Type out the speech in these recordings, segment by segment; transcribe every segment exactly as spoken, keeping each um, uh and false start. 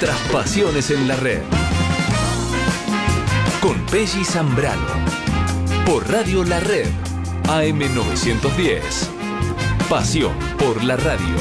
Otras pasiones en la red. Con Pelli Zambrano. Por Radio La Red. A M novecientos diez. Pasión por la radio.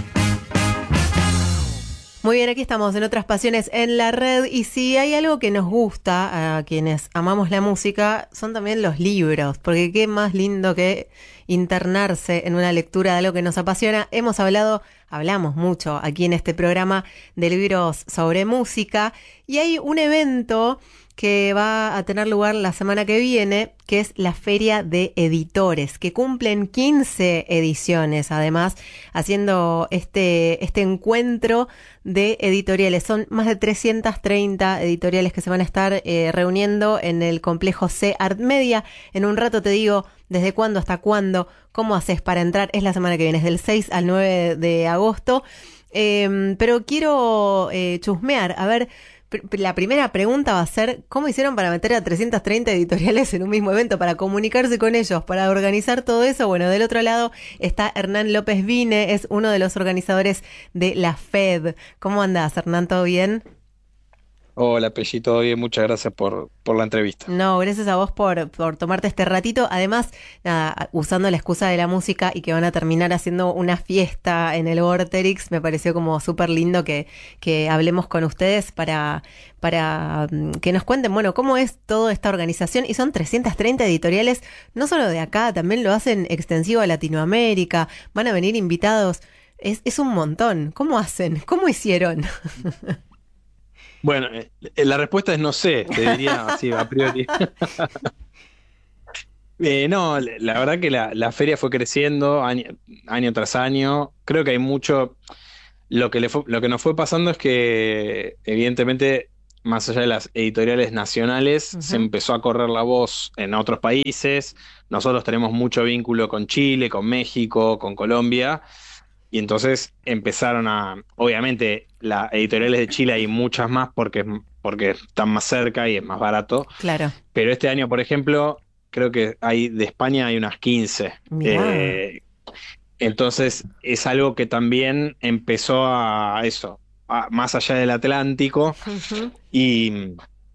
Muy bien, aquí estamos en Otras Pasiones en la Red, y si hay algo que nos gusta a quienes amamos la música son también los libros, porque qué más lindo que internarse en una lectura de algo que nos apasiona. Hemos hablado, hablamos mucho aquí en este programa de libros sobre música, y hay un evento que va a tener lugar la semana que viene, que es la Feria de Editores, que cumplen quince ediciones, además, haciendo este, este encuentro de editoriales. Son más de trescientas treinta editoriales que se van a estar eh, reuniendo en el complejo C Art Media. En un rato te digo desde cuándo hasta cuándo, cómo haces para entrar. Es la semana que viene, es del seis al nueve de agosto. Eh, pero quiero eh, chusmear, a ver. La primera pregunta va a ser, ¿cómo hicieron para meter a trescientas treinta editoriales en un mismo evento, para comunicarse con ellos, para organizar todo eso? Bueno, del otro lado está Hernán López Vine, es uno de los organizadores de la FED. ¿Cómo andás, Hernán? ¿Todo bien? Hola, Pelli, todo bien, muchas gracias por, por la entrevista. No, gracias a vos por, por tomarte este ratito. Además, nada, usando la excusa de la música y que van a terminar haciendo una fiesta en el Vorterix, me pareció como súper lindo que, que hablemos con ustedes para, para que nos cuenten, bueno, cómo es toda esta organización. Y son trescientas treinta editoriales, no solo de acá, también lo hacen extensivo a Latinoamérica, van a venir invitados. Es, es un montón. ¿Cómo hacen? ¿Cómo hicieron? Bueno, eh, la respuesta es no sé, te diría así a priori. eh, no, la verdad que la, la feria fue creciendo año, año tras año. Creo que hay mucho. Lo que, le fue, lo que nos fue pasando es que, evidentemente, más allá de las editoriales nacionales, uh-huh. se empezó a correr la voz en otros países. Nosotros tenemos mucho vínculo con Chile, con México, con Colombia. Y entonces empezaron a, obviamente, las editoriales de Chile hay muchas más porque, porque están más cerca y es más barato. Claro. Pero este año, por ejemplo, creo que hay de España hay unas quince. Eh, entonces es algo que también empezó a eso, a, más allá del Atlántico. Uh-huh. y,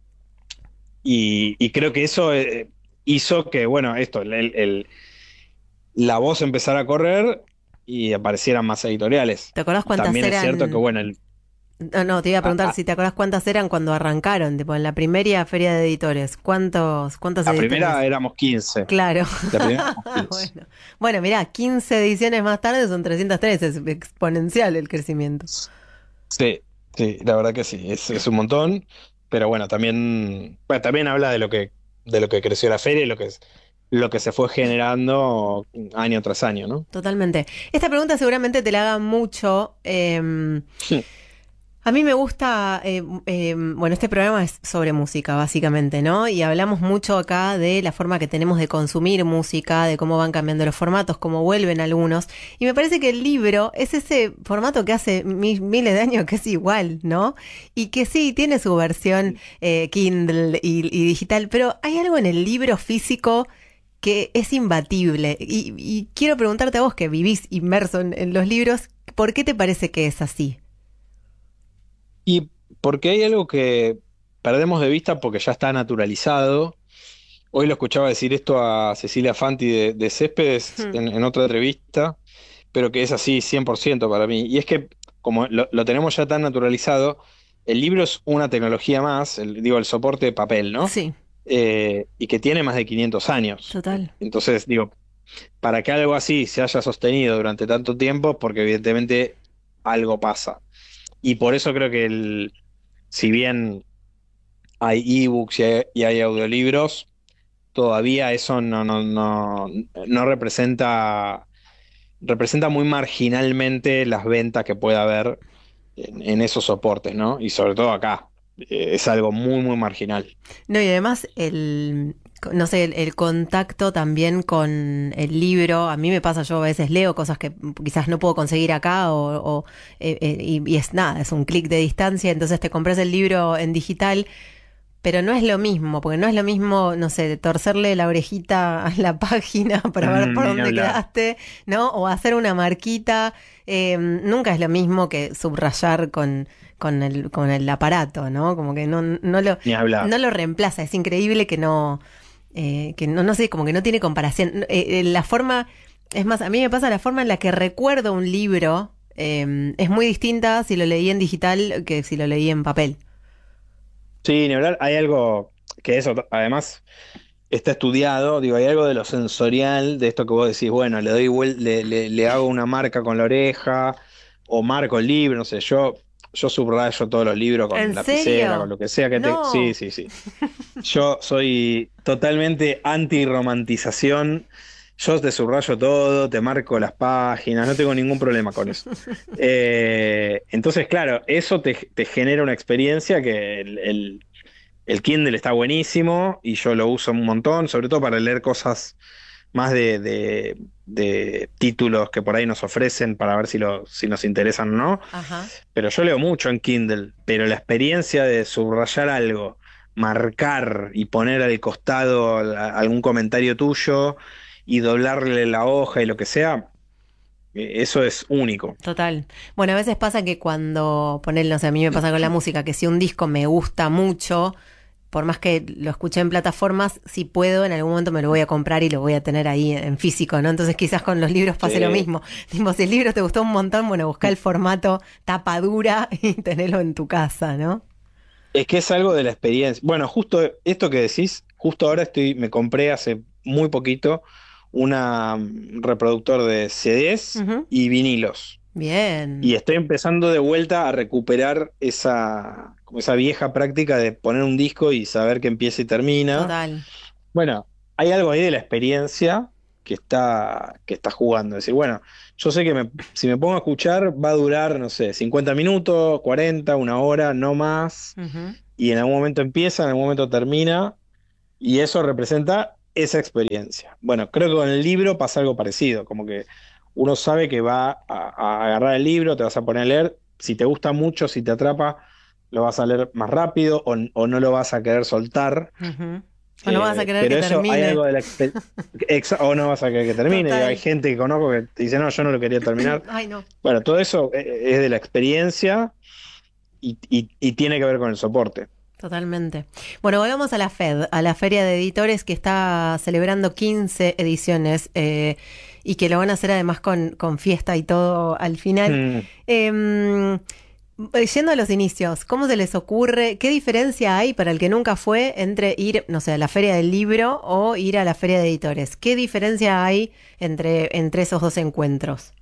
y, y creo que eso eh, hizo que, bueno, esto, el, el, la voz empezara a correr y aparecieran más editoriales. ¿Te acordás cuántas También eran? es cierto que, bueno... El... No, no, te iba a preguntar ah, si te acordás cuántas eran cuando arrancaron, tipo en la primera feria de editores. ¿Cuántos, cuántas la editoriales? La primera éramos quince. Claro. La primera éramos quince. bueno, bueno, mirá, quince ediciones más tarde son trescientas tres, es exponencial el crecimiento. Sí, sí, la verdad que sí, es, es un montón, pero bueno, también, bueno, también habla de lo que, de lo que creció la feria y lo que es... lo que se fue generando año tras año, ¿no? Totalmente. Esta pregunta seguramente te la hagan mucho. Eh, sí. A mí me gusta, eh, eh, bueno, este programa es sobre música, básicamente, ¿no? Y hablamos mucho acá de la forma que tenemos de consumir música, de cómo van cambiando los formatos, cómo vuelven algunos. Y me parece que el libro es ese formato que hace mi, miles de años que es igual, ¿no? Y que sí, tiene su versión eh, Kindle y, y digital, pero hay algo en el libro físico que es imbatible. Y, y quiero preguntarte a vos, que vivís inmerso en, en los libros, ¿por qué te parece que es así? Y porque hay algo que perdemos de vista porque ya está naturalizado. Hoy lo escuchaba decir esto a Cecilia Fanti de, de Céspedes hmm. en, en otra entrevista, pero que es así cien por ciento para mí. Y es que como lo, lo tenemos ya tan naturalizado, el libro es una tecnología más, el, digo, el soporte de papel, ¿no? Sí. Eh, y que tiene más de quinientos años. Total. Entonces, digo, para que algo así se haya sostenido durante tanto tiempo, porque evidentemente algo pasa. Y por eso creo que el, si bien hay ebooks y hay, y hay audiolibros, todavía eso no, no, no, no representa, representa muy marginalmente las ventas que pueda haber en, en esos soportes, ¿no? Y sobre todo acá. Es algo muy, muy marginal. No, y además el, no sé, el, el contacto también con el libro, a mí me pasa, yo a veces leo cosas que quizás no puedo conseguir acá o, o eh, eh, y, y es nada, es un clic de distancia, entonces te compras el libro en digital, pero no es lo mismo, porque no es lo mismo, no sé, de torcerle la orejita a la página para ver Mm, por ni dónde hablar. quedaste, ¿no? O hacer una marquita. Eh, nunca es lo mismo que subrayar con, con el, con el aparato, ¿no? Como que no, no lo, Ni hablar. no lo reemplaza. Es increíble que no, eh, que no, no sé, como que no tiene comparación. Eh, eh, la forma, es más, a mí me pasa la forma en la que recuerdo un libro, eh, es muy distinta si lo leí en digital que si lo leí en papel. Sí, ni hablar. Hay algo que eso, además, está estudiado. Digo, hay algo de lo sensorial, de esto que vos decís, bueno, le doy vuel- le, le, le hago una marca con la oreja, o marco el libro, no sé, yo, yo subrayo todos los libros con ¿En lapicera, con serio? lo que sea que te. Sí, No. sí, sí. Yo soy totalmente anti-romantización. Yo te subrayo todo, te marco las páginas, no tengo ningún problema con eso. Eh, entonces, claro, eso te, te genera una experiencia que el, el- el Kindle está buenísimo y yo lo uso un montón, sobre todo para leer cosas más de, de- de títulos que por ahí nos ofrecen para ver si, lo, si nos interesan o no. Ajá. Pero yo leo mucho en Kindle, pero la experiencia de subrayar algo, marcar y poner al costado a- algún comentario tuyo y doblarle la hoja y lo que sea, eh, eso es único. Total. Bueno, a veces pasa que cuando, ponele, no sé, a mí me pasa con la música, que si un disco me gusta mucho, por más que lo escuché en plataformas, si puedo, en algún momento me lo voy a comprar y lo voy a tener ahí en físico, ¿no? Entonces quizás con los libros pase lo Sí. mismo. Tipo, si el libro te gustó un montón, bueno, busca el formato tapa dura y tenelo en tu casa, ¿no? Es que es algo de la experiencia. Bueno, justo esto que decís, justo ahora estoy, me compré hace muy poquito una mm, reproductor de C Ds Ujú. y vinilos. Y Bien. estoy empezando de vuelta a recuperar esa, como esa vieja práctica de poner un disco y saber que empieza y termina. Total. Bueno, hay algo ahí de la experiencia que está, que está jugando. Es decir, bueno, yo sé que me- si me pongo a escuchar va a durar, no sé, cincuenta minutos, cuarenta, una hora, no más. Ujú. Y en algún momento empieza, en algún momento termina. Y eso representa esa experiencia. Bueno, creo que con el libro pasa algo parecido, como que uno sabe que va a, a agarrar el libro, te vas a poner a leer, si te gusta mucho, si te atrapa, lo vas a leer más rápido o, o no lo vas a querer soltar. Ujú. O no vas a Eh, querer que pero eso hay termine. algo de la experiencia, o no vas a querer que termine. Digo, hay Total. gente que conozco que te dice, no, yo no lo quería terminar. Ay, no. Bueno, todo eso eh, es de la experiencia y, y y tiene que ver con el soporte. Totalmente. Bueno, volvamos a la FED, a la Feria de Editores que está celebrando quince ediciones eh, y que lo van a hacer además con, con fiesta y todo al final. Mm. Em, Yendo a los inicios, ¿cómo se les ocurre? ¿Qué diferencia hay para el que nunca fue entre ir, no sé, a la Feria del Libro o ir a la Feria de Editores? ¿Qué diferencia hay entre, entre esos dos encuentros?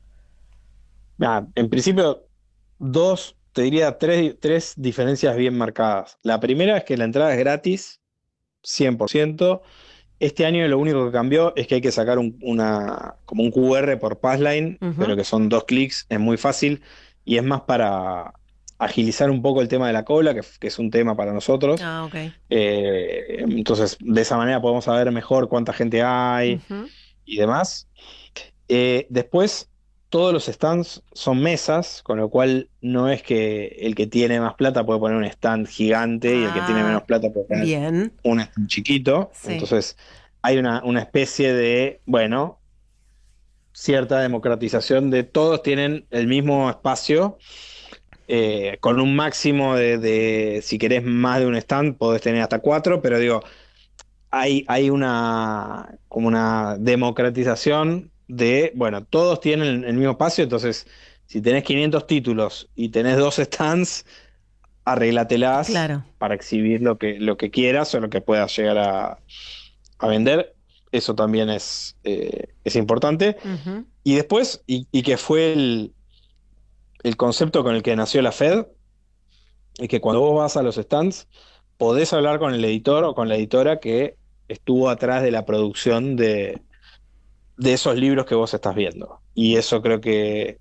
Ah, en principio, dos, te diría tres, tres diferencias bien marcadas. La primera es que la entrada es gratis, cien por ciento. Este año lo único que cambió es que hay que sacar un, una, como un Q R por Passline, Ujú. pero que son dos clics, es muy fácil y es más para agilizar un poco el tema de la cola, que, que es un tema para nosotros. Ah, ok. Eh, entonces, de esa manera podemos saber mejor cuánta gente hay Ujú. y demás. Eh, después, todos los stands son mesas, con lo cual no es que el que tiene más plata puede poner un stand gigante y el que tiene menos Ah, plata puede poner bien. un stand chiquito. Sí. Entonces, hay una, una especie de, bueno, cierta democratización de todos tienen el mismo espacio, eh, con un máximo de, de, si querés más de un stand, podés tener hasta cuatro, pero digo, hay, hay una, como una democratización de, bueno, todos tienen el mismo espacio, entonces si tenés quinientos títulos y tenés dos stands, arréglatelas Claro. para exhibir lo que, lo que quieras o lo que puedas llegar a, a vender. Eso también es, eh, es importante. Ujú. Y después, y, y que fue el, el concepto con el que nació la Fed, es que cuando vos vas a los stands, podés hablar con el editor o con la editora que estuvo atrás de la producción de, de esos libros que vos estás viendo. Y eso creo que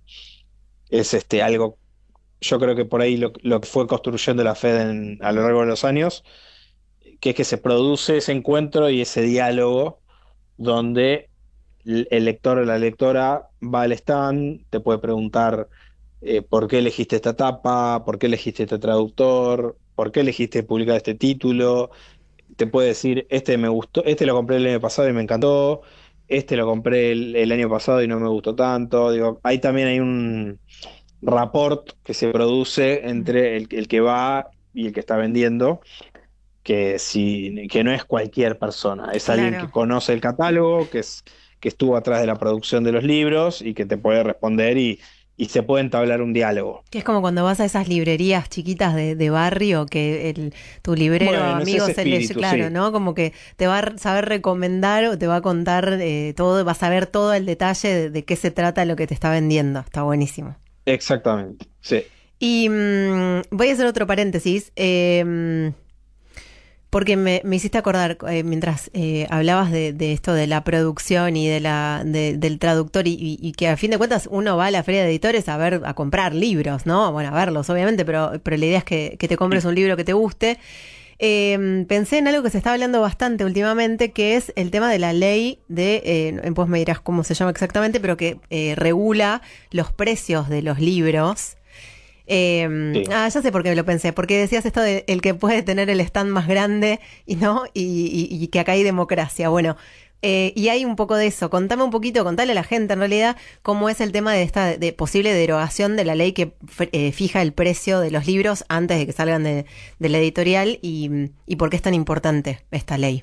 es este, algo, yo creo que por ahí lo, lo que fue construyendo la Fed en- a lo largo de los años, que es que se produce ese encuentro y ese diálogo donde el el lector o la lectora va al stand, te puede preguntar eh, por qué elegiste esta tapa, por qué elegiste este traductor, por qué elegiste publicar este título. Te puede decir, este me gustó, este lo compré el año pasado y me encantó, este lo compré el, el año pasado y no me gustó tanto. Digo, ahí también hay un rapport que se produce entre el, el que va y el que está vendiendo, que, si, que no es cualquier persona, es alguien que Claro. conoce el catálogo, que, es, que estuvo atrás de la producción de los libros y que te puede responder y, y se puede entablar un diálogo. Que es como cuando vas a esas librerías chiquitas de, de barrio, que el, tu librero Bueno, es amigo ese se le... espíritu, Claro, sí. ¿no? Como que te va a saber recomendar o te va a contar eh, todo, vas a ver todo el detalle de, de qué se trata lo que te está vendiendo. Está buenísimo. Exactamente, sí. Y mm, voy a hacer otro paréntesis, eh, porque me, me hiciste acordar eh, mientras eh, hablabas de, de esto de la producción y de la de- del traductor y, y- y que a fin de cuentas uno va a la feria de editores a ver, a comprar libros, ¿no? Bueno, a verlos, obviamente, pero, pero la idea es que, que te compres un libro que te guste. Eh, pensé en algo que se está hablando bastante últimamente, que es el tema de la ley de, eh, vos me dirás cómo se llama exactamente, pero que eh, regula los precios de los libros. Eh, Sí. ah, ya sé por qué lo pensé, porque decías esto de el que puede tener el stand más grande y no, y, y- y que acá hay democracia. Bueno, eh, y hay un poco de eso. Contame un poquito, contale a la gente en realidad cómo es el tema de esta de posible derogación de la ley que f- eh, fija el precio de los libros antes de que salgan de, de la editorial y, y por qué es tan importante esta ley.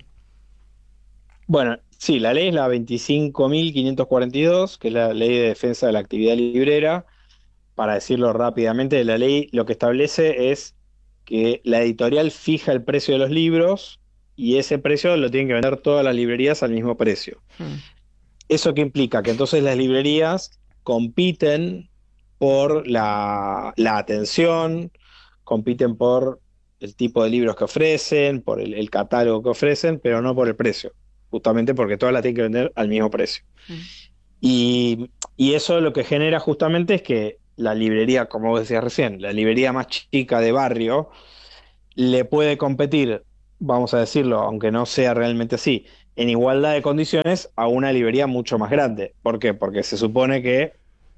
Bueno, sí, la ley es la veinticinco mil quinientos cuarenta y dos, que es la ley de defensa de la actividad librera. Para decirlo rápidamente, la ley lo que establece es que la editorial fija el precio de los libros y ese precio lo tienen que vender todas las librerías al mismo precio. Mm. ¿Eso qué implica? Que entonces las librerías compiten por la, la atención, compiten por el tipo de libros que ofrecen, por el, el catálogo que ofrecen, pero no por el precio, justamente porque todas las tienen que vender al mismo precio. Mm. Y, y eso lo que genera justamente es que la librería, como vos decías recién, la librería más chica de barrio, le puede competir, vamos a decirlo, aunque no sea realmente así, en igualdad de condiciones a una librería mucho más grande. ¿Por qué? Porque se supone que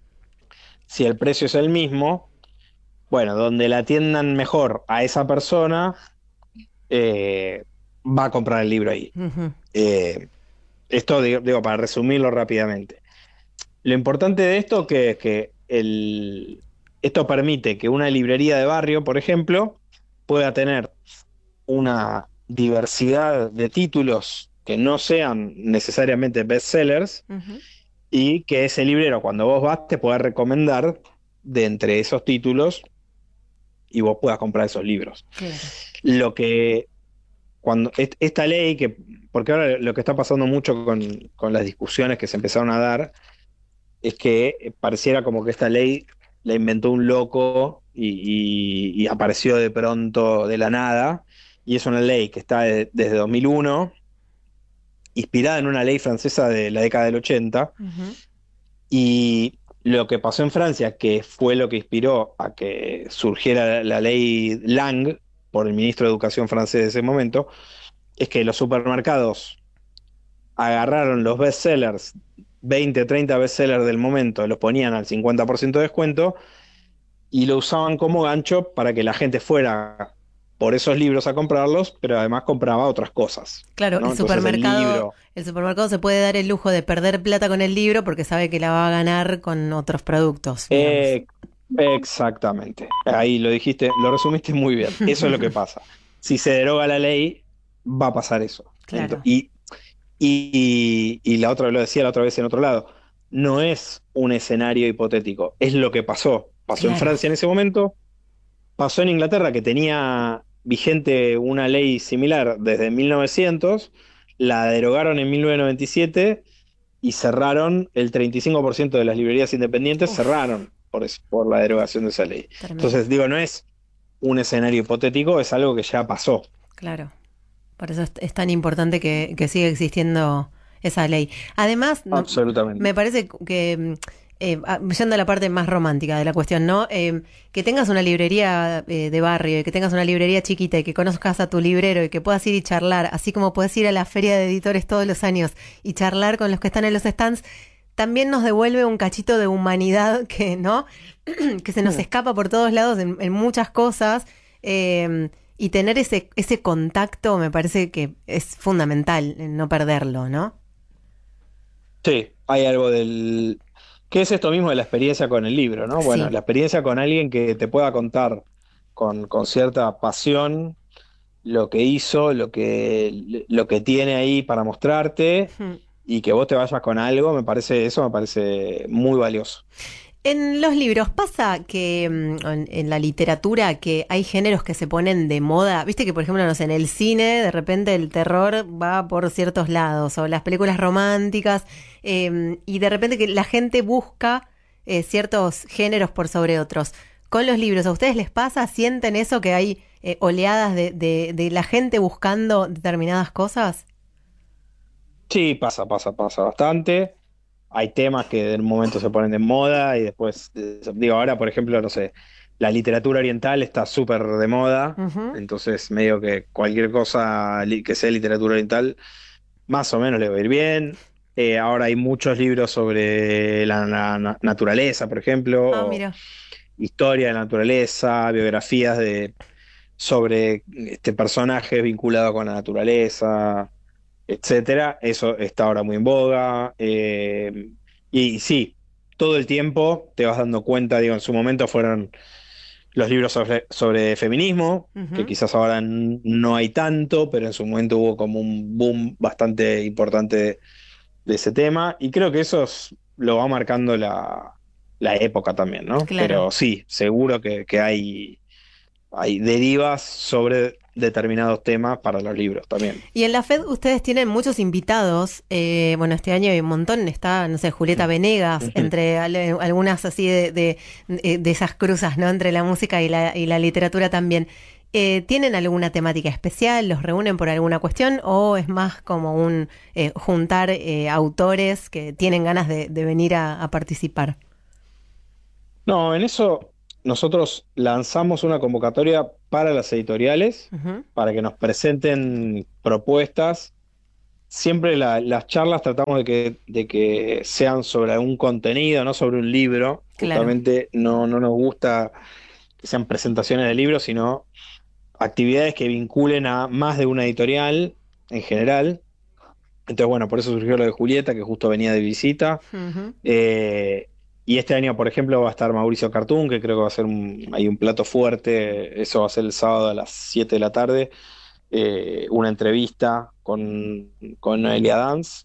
si el precio es el mismo, bueno, donde la atiendan mejor a esa persona, eh, va a comprar el libro ahí. Ujú. Eh, esto digo, digo, para resumirlo rápidamente. Lo importante de esto que es que el, esto permite que una librería de barrio, por ejemplo, pueda tener una diversidad de títulos que no sean necesariamente bestsellers Ujú. y que ese librero cuando vos vas te pueda recomendar de entre esos títulos y vos puedas comprar esos libros. Claro. Lo que cuando est- esta ley que porque ahora lo que está pasando mucho con, con las discusiones que se empezaron a dar es que pareciera como que esta ley la inventó un loco y, y- y apareció de pronto de la nada, y es una ley que está de- desde dos mil uno, inspirada en una ley francesa de la década del ochenta, Ujú. y lo que pasó en Francia, que fue lo que inspiró a que surgiera la, la ley Lang por el ministro de Educación francés de ese momento, es que los supermercados agarraron los bestsellers, veinte, treinta bestsellers del momento, los ponían al cincuenta por ciento de descuento y lo usaban como gancho para que la gente fuera por esos libros a comprarlos, pero además compraba otras cosas, Claro, ¿no? el Entonces el supermercado, libro, el supermercado se puede dar el lujo de perder plata con el libro porque sabe que la va a ganar con otros productos, digamos. eh, exactamente, ahí lo dijiste, lo resumiste muy bien, eso es lo que pasa. Si se deroga la ley, va a pasar eso. Ento- Claro, y, y, y la otra, lo decía la otra vez en otro lado, no es un escenario hipotético, es lo que pasó. Pasó en claro. Francia en ese momento, pasó en Inglaterra, que tenía vigente una ley similar desde mil novecientos, la derogaron en mil novecientos noventa y siete y cerraron el treinta y cinco por ciento de las librerías independientes, Uf, cerraron por, eso- por la derogación de esa ley. tremendo. Entonces, digo, no es un escenario hipotético, es algo que ya pasó. Claro. Por eso es, es tan importante que, que siga existiendo esa ley. Además, no- Absolutamente. me parece que, mm, eh, ah, yendo a la parte más romántica de la cuestión, ¿no? Eh, que tengas una librería eh, de barrio y que tengas una librería chiquita y que conozcas a tu librero y que puedas ir y charlar, así como puedes ir a la feria de editores todos los años y charlar con los que están en los stands, también nos devuelve un cachito de humanidad que, ¿no? que se nos escapa por todos lados en, en muchas cosas. eh, Y tener ese, ese contacto me parece que es fundamental, eh, no perderlo, ¿no? Sí, hay algo del... ¿Qué es esto mismo de la experiencia con el libro, ¿no? Bueno, Sí. la experiencia con alguien que te pueda contar con, con cierta pasión lo que hizo, lo que, lo que tiene ahí para mostrarte Hmm. y que vos te vayas con algo, me parece, eso me parece muy valioso. En los libros pasa que mm, en, en la literatura que hay géneros que se ponen de moda. Viste que, por ejemplo, no sé, en el cine de repente el terror va por ciertos lados o las películas románticas eh, y de repente que la gente busca eh, ciertos géneros por sobre otros. Con los libros, ¿a ustedes les pasa? ¿Sienten eso que hay eh, oleadas de, de, de la gente buscando determinadas cosas? Sí, pasa, pasa, pasa bastante. Hay temas que de un momento se ponen de moda y después, eh, digo, ahora, por ejemplo, no sé, la literatura oriental está súper de moda, Ujú. entonces medio que cualquier cosa li- que sea literatura oriental, más o menos le va a ir bien. Eh, ahora hay muchos libros sobre la, la na- naturaleza, por ejemplo, Ah, o mira, historia de la naturaleza, biografías de, sobre este, personajes vinculados con la naturaleza, etcétera. Eso está ahora muy en boga. Eh, y sí, todo el tiempo te vas dando cuenta, digo, en su momento fueron los libros sobre, sobre feminismo, que ujú, quizás ahora n- no hay tanto, pero en su momento hubo como un boom bastante importante de, de ese tema, y creo que eso es- lo va marcando la, la época también, ¿no? claro. Pero sí, seguro que, que hay, hay derivas sobre determinados temas para los libros también. Y en la F E D ustedes tienen muchos invitados. eh, bueno, este año hay un montón. Está, no sé, Julieta Venegas, Ujú. entre ale- algunas así de, de, eh, de esas cruzas, ¿no? Entre la música y la, y la literatura también. Eh, ¿tienen alguna temática especial? ¿Los reúnen por alguna cuestión? ¿O es más como un eh, juntar eh, autores que tienen ganas de, de venir a, a participar? No, en eso nosotros lanzamos una convocatoria para las editoriales Ujú, para que nos presenten propuestas. Siempre la- las charlas tratamos de que, de que sean sobre algún contenido, no sobre un libro. claro. Justamente no, no nos gusta que sean presentaciones de libros, sino actividades que vinculen a más de una editorial en general. Entonces, bueno, por eso surgió lo de Julieta, que justo venía de visita. Ujú. Eh, y este año, por ejemplo, va a estar Mauricio Cartún, que creo que va a ser un, hay un plato fuerte, eso va a ser el sábado a las siete de la tarde, eh, una entrevista con, con Noelia Danz.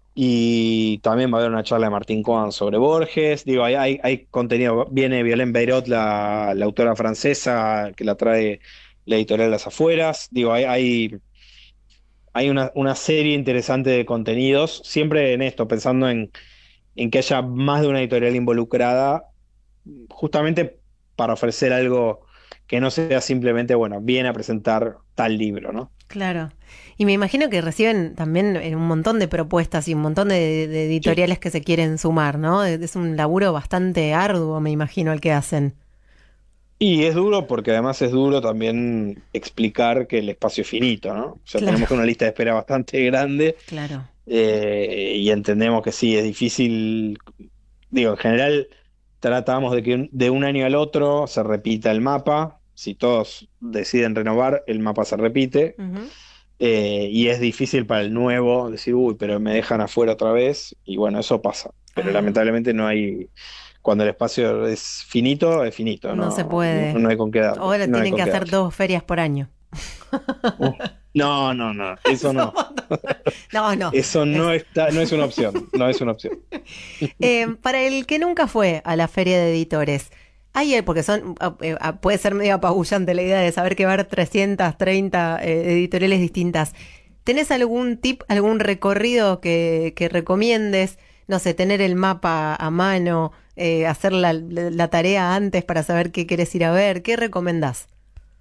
Y también va a haber una charla de Martín Coan sobre Borges. Digo, hay, hay, hay contenido. Viene Violaine Beirot, la, la autora francesa, que la trae la editorial Las Afueras. Digo, hay, hay, hay una, una serie interesante de contenidos, siempre en esto, pensando en en que haya más de una editorial involucrada, justamente para ofrecer algo que no sea simplemente, bueno, viene a presentar tal libro, ¿no? Claro. Y me imagino que reciben también eh, un montón de propuestas y un montón de, de Sí. editoriales que se quieren sumar, ¿no? Es es un laburo bastante arduo, me imagino, el que hacen. Y es duro porque además es duro también explicar que el espacio es finito, ¿no? O sea, Claro, tenemos una lista de espera bastante grande, claro. eh, y entendemos que sí, es difícil. Digo, en general tratamos de que un- de un año al otro se repita el mapa. Si todos deciden renovar, el mapa se repite. Ujú. Eh, y es difícil para el nuevo decir, uy, pero me dejan afuera otra vez. Y bueno, eso pasa. Pero Ah, lamentablemente no hay, cuando el espacio es finito, es finito, no se no, no, puede. no hay con qué darle, Ahora no hay tienen que con qué hacer darle. dos ferias por año. Uh, no, no, no, eso Es un no. montón. No, no. Eso Es- no está, no es una opción, no es una opción. Eh, para el que nunca fue a la feria de editores, hay, eh, porque son, ah, eh, ah, puede ser medio apabullante la idea de saber que va a haber trescientas treinta eh, editoriales distintas. ¿Tenés algún tip, algún recorrido que, que recomiendes? No sé, tener el mapa a mano, eh, hacer la, la- la tarea antes para saber qué querés ir a ver. ¿Qué recomendás?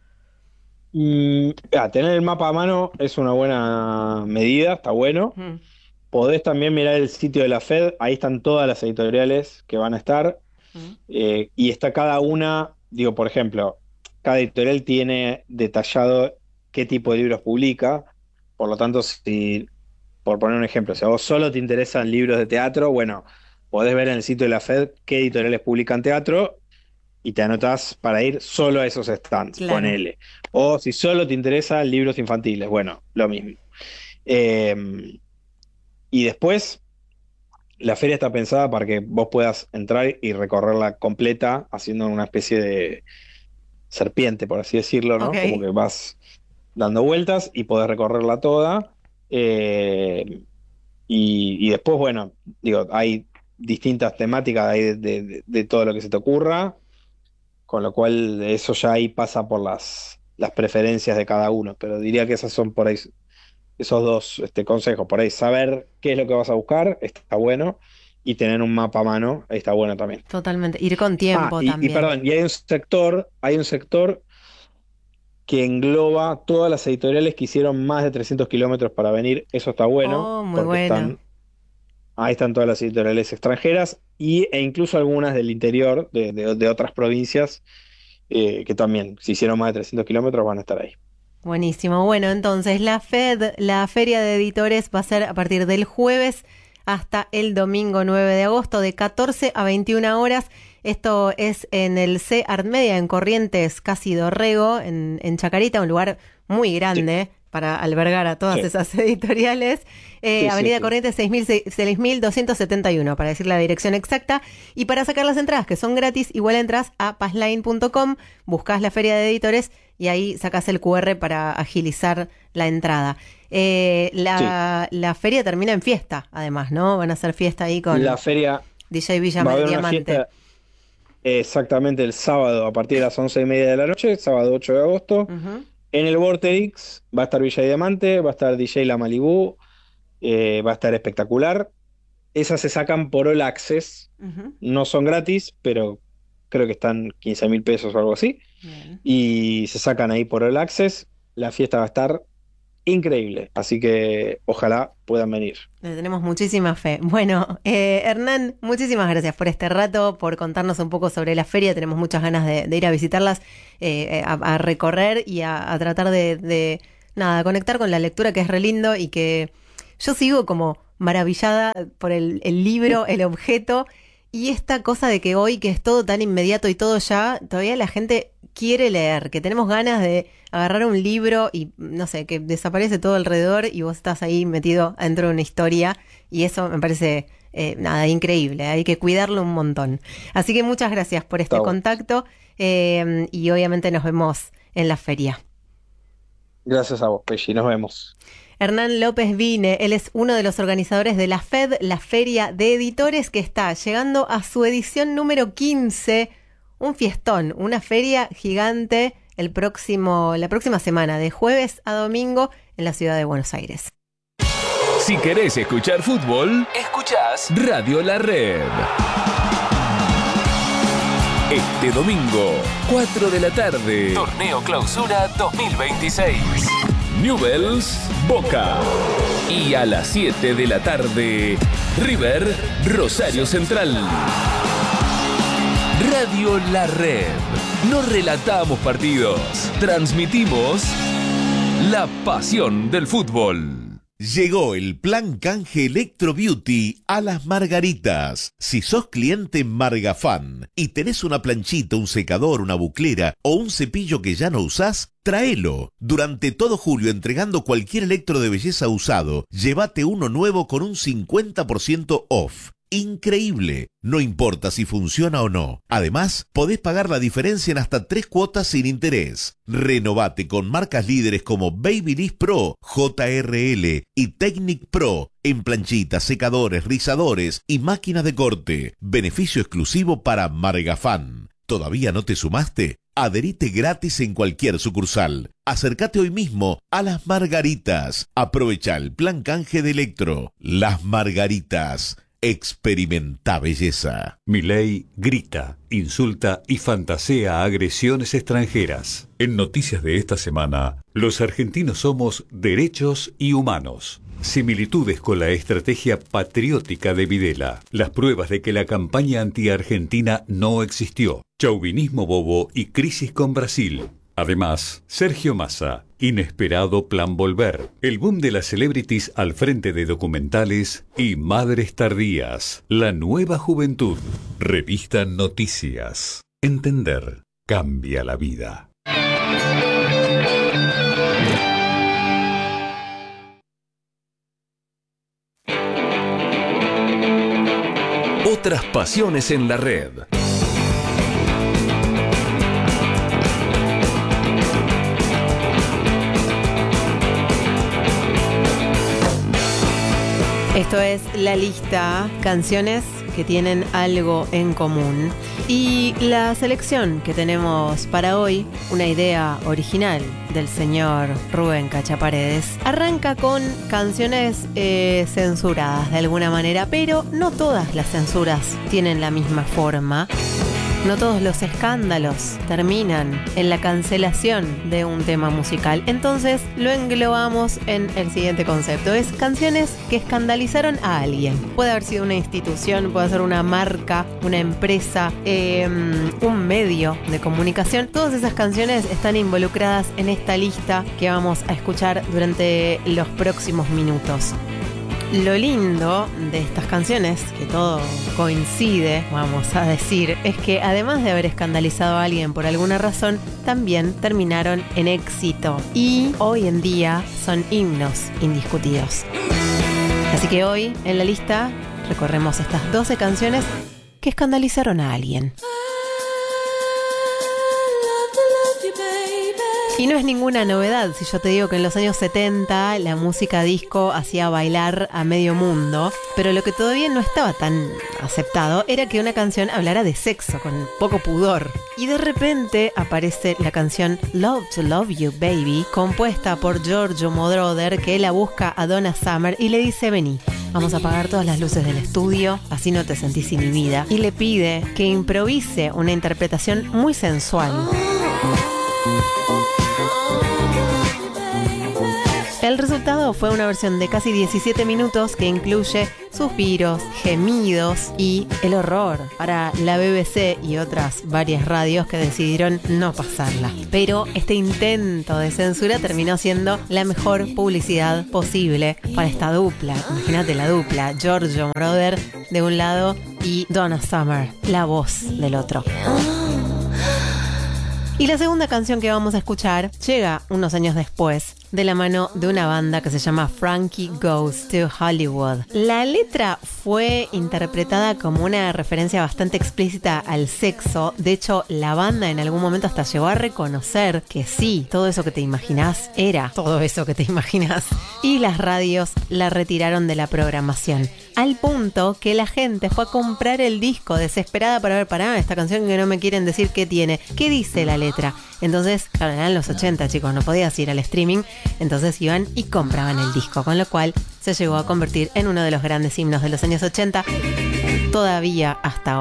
Mm, ah, tener el mapa a mano es una buena medida, está bueno. Mm, Podés también mirar el sitio de la F E D, ahí están todas las editoriales que van a estar. mm, Eh, y está cada una, digo, por ejemplo, cada editorial tiene detallado qué tipo de libros publica. Por lo tanto, si, por poner un ejemplo, si a vos solo te interesan libros de teatro, bueno, podés ver en el sitio de la F E D qué editoriales publican teatro y te anotás para ir solo a esos stands, Claro. ponele. O si solo te interesan libros infantiles, bueno, lo mismo. Eh, y después, la feria está pensada para que vos puedas entrar y recorrerla completa haciendo una especie de serpiente, por así decirlo, ¿no? Ok. Como que vas dando vueltas y podés recorrerla toda. Eh, y, y después, bueno, digo, hay distintas temáticas ahí de, de- de todo lo que se te ocurra, con lo cual eso ya ahí pasa por las, las preferencias de cada uno, pero diría que esas son por ahí, esos dos este, consejos, por ahí saber qué es lo que vas a buscar, está bueno, y tener un mapa a mano, ahí está bueno también. Totalmente. Ir con Ah, tiempo y, y también. perdón, y hay un sector, hay un sector que engloba todas las editoriales que hicieron más de trescientos kilómetros para venir, eso está bueno, Oh, muy porque bueno. están, ahí están todas las editoriales extranjeras y, e incluso algunas del interior de, de- de otras provincias, eh, que también, si hicieron más de trescientos kilómetros, van a estar ahí. Buenísimo. Bueno, entonces la FED, la Feria de Editores, va a ser a partir del jueves hasta el domingo nueve de agosto de catorce a veintiuna horas. Esto es en el C Art Media, en Corrientes, casi Dorrego, en, en Chacarita, un lugar muy Sí, grande para albergar a todas sí, esas editoriales. Eh, sí, sí, Avenida sí. Corrientes seis mil doscientos setenta y uno, para decir la dirección exacta. Y para sacar las entradas, que son gratis, igual entras a passline punto com, buscas la Feria de Editores y ahí sacas el Q R para agilizar la entrada. Eh, Sí. la, la feria termina en fiesta, además, ¿no? Van a hacer fiesta ahí La con feria D J Villa va a haber una Diamante. fiesta exactamente el sábado a partir de las once y media de la noche, sábado ocho de agosto. Ujú, En el Vorterix va a estar Villa Diamante, va a estar D J La Malibú, eh, va a estar espectacular. Esas se sacan por All Access, ujú. no son gratis, pero creo que están quince mil pesos o algo así. Bien. Y se sacan ahí por All Access. La fiesta va a estar increíble, así que ojalá puedan venir. Le tenemos muchísima fe. Bueno, eh, Hernán, muchísimas gracias por este rato, por contarnos un poco sobre la feria. Tenemos muchas ganas de, de ir a visitarlas, eh, a, a recorrer y a, a tratar de, de, nada, conectar con la lectura, que es re lindo y que yo sigo como maravillada por el, el libro, el objeto y esta cosa de que hoy, que es todo tan inmediato y todo ya, todavía la gente quiere leer, que tenemos ganas de agarrar un libro y no sé, que desaparece todo alrededor y vos estás ahí metido dentro de una historia y eso me parece eh, nada, increíble, hay que cuidarlo un montón. Así que muchas gracias por este Está bueno. contacto eh, y obviamente nos vemos en la feria. Gracias a vos, Pelli, nos vemos. Hernán López Vine, él es uno de los organizadores de la FED, la Feria de Editores, que está llegando a su edición número quince, un fiestón, una feria gigante el próximo, la próxima semana, de jueves a domingo, en la ciudad de Buenos Aires. Si querés escuchar fútbol, escuchás Radio La Red. Este domingo, cuatro de la tarde. Torneo Clausura dos mil veintiséis. Newell's Boca. Y a las siete de la tarde, River Rosario Central. Radio La Red. No relatamos partidos, transmitimos la pasión del fútbol. Llegó el plan canje Electro Beauty a Las Margaritas. Si sos cliente Margafan y tenés una planchita, un secador, una buclera o un cepillo que ya no usás, tráelo. Durante todo julio, entregando cualquier electro de belleza usado, llévate uno nuevo con un cincuenta por ciento off. Increíble, no importa si funciona o no. Además, podés pagar la diferencia en hasta tres cuotas sin interés. Renovate con marcas líderes como Babyliss Pro, J R L y Technic Pro en planchitas, secadores, rizadores y máquinas de corte. Beneficio exclusivo para Margafan. ¿Todavía no te sumaste? Adherite gratis en cualquier sucursal. Acércate hoy mismo a Las Margaritas. Aprovecha el plan canje de Electro. Las Margaritas. Experimenta belleza. Milei grita, insulta y fantasea agresiones extranjeras. En noticias de esta semana, los argentinos somos derechos y humanos. Similitudes con la estrategia patriótica de Videla. Las pruebas de que la campaña anti-argentina no existió. Chauvinismo bobo y crisis con Brasil. Además, Sergio Massa, inesperado plan volver. El boom de las celebrities al frente de documentales y madres tardías. La nueva juventud. Revista Noticias. Entender cambia la vida. Otras pasiones en la red. Esto es la lista, canciones que tienen algo en común. Y la selección que tenemos para hoy, una idea original del señor Rubén Cachaparedes, arranca con canciones eh, censuradas de alguna manera, pero no todas las censuras tienen la misma forma. No todos los escándalos terminan en la cancelación de un tema musical. Entonces lo englobamos en el siguiente concepto. Es canciones que escandalizaron a alguien. Puede haber sido una institución, puede ser una marca, una empresa, eh, un medio de comunicación. Todas esas canciones están involucradas en esta lista que vamos a escuchar durante los próximos minutos. Lo lindo de estas canciones, que todo coincide, vamos a decir, es que además de haber escandalizado a alguien por alguna razón, también terminaron en éxito y hoy en día son himnos indiscutidos. Así que hoy en la lista recorremos estas doce canciones que escandalizaron a alguien. Y no es ninguna novedad si yo te digo que en los años setenta la música disco hacía bailar a medio mundo, pero lo que todavía no estaba tan aceptado era que una canción hablara de sexo con poco pudor. Y de repente aparece la canción Love to Love You Baby, compuesta por Giorgio Moroder, que la busca a Donna Summer y le dice: vení, vamos a apagar todas las luces del estudio, así no te sentís inhibida. Y le pide que improvise una interpretación muy sensual. El resultado fue una versión de casi diecisiete minutos que incluye suspiros, gemidos y el horror para la B B C y otras varias radios que decidieron no pasarla. Pero este intento de censura terminó siendo la mejor publicidad posible para esta dupla. Imagínate la dupla, Giorgio Moroder de un lado y Donna Summer, la voz del otro. Y la segunda canción que vamos a escuchar llega unos años después, de la mano de una banda que se llama Frankie Goes to Hollywood. La letra fue interpretada como una referencia bastante explícita al sexo. De hecho, la banda en algún momento hasta llegó a reconocer que sí, todo eso que te imaginás era todo eso que te imaginás. Y las radios la retiraron de la programación. Al punto que la gente fue a comprar el disco desesperada para ver, pará, esta canción que no me quieren decir qué tiene, qué dice la letra. Entonces, claro, eran los ochenta, chicos, no podías ir al streaming, entonces iban y compraban el disco, con lo cual se llegó a convertir en uno de los grandes himnos de los años ochenta, todavía hasta ahora.